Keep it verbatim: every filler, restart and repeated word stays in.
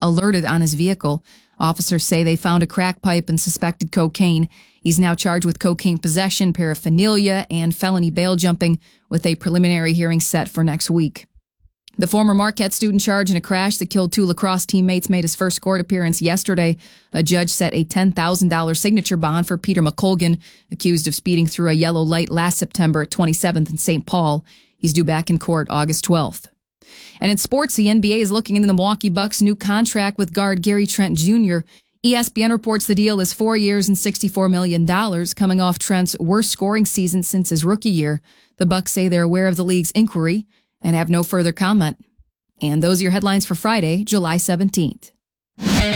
alerted on his vehicle. Officers say they found a crack pipe and suspected cocaine. He's now charged with cocaine possession, paraphernalia, and felony bail jumping, with a preliminary hearing set for next week. The former Marquette student charged in a crash that killed two lacrosse teammates made his first court appearance yesterday. A judge set a ten thousand dollars signature bond for Peter McColgan, accused of speeding through a yellow light last September at twenty-seventh and Saint Paul. He's due back in court August twelfth. And in sports, the N B A is looking into the Milwaukee Bucks' new contract with guard Gary Trent Junior E S P N reports the deal is four years and sixty-four million dollars, coming off Trent's worst scoring season since his rookie year. The Bucks say they're aware of the league's inquiry and have no further comment. And those are your headlines for Friday, July seventeenth.